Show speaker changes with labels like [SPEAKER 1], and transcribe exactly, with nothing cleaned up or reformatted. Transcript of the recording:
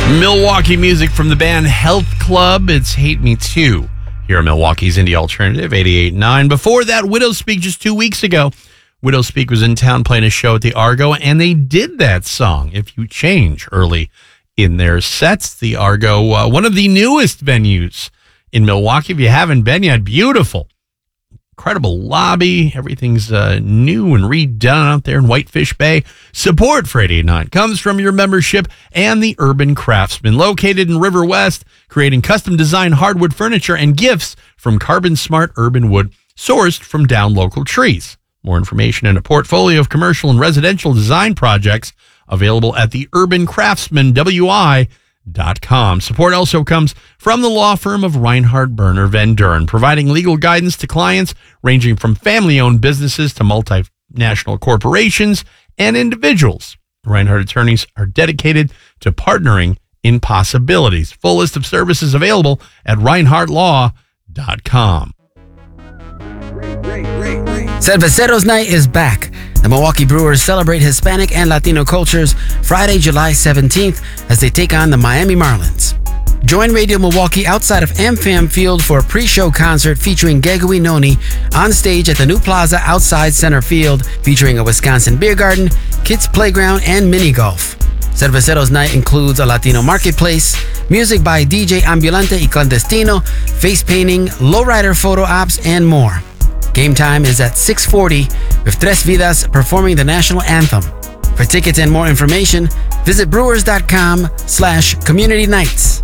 [SPEAKER 1] Milwaukee music from the band Health Club. It's Hate Me Too here on Milwaukee's Indie Alternative, eighty-eight point nine. Before that, Widows Speak just two weeks ago. Widows Speak was in town playing a show at the Argo, and they did that song, If You Change, early in their sets. The Argo, uh, one of the newest venues in Milwaukee. If you haven't been yet, beautiful. Incredible lobby. Everything's uh, new and redone out there in Whitefish Bay. Support for eighty-eight point nine comes from your membership and the Urban Craftsman, located in River West, creating custom design hardwood furniture and gifts from Carbon Smart Urban Wood, sourced from down local trees. More information and a portfolio of commercial and residential design projects available at the Urban Craftsman W I dot com. Support also comes from the law firm of Reinhardt Berner Van Duren, providing legal guidance to clients ranging from family-owned businesses to multinational corporations and individuals. Reinhardt attorneys are dedicated to partnering in possibilities. Full list of services available at Reinhardt Law dot com.
[SPEAKER 2] Cerveceros Night is back. The Milwaukee Brewers celebrate Hispanic and Latino cultures Friday, July seventeenth, as they take on the Miami Marlins. Join Radio Milwaukee outside of AmFam Field for a pre-show concert featuring Gegui Noni on stage at the new plaza outside center field, featuring a Wisconsin beer garden, kids playground, and mini golf. Cerveceros Night includes a Latino marketplace, music by D J Ambulante y Clandestino, face painting, lowrider photo ops, and more. Game time is at six forty, with Tres Vidas performing the national anthem. For tickets and more information, visit brewers.com slash community nights.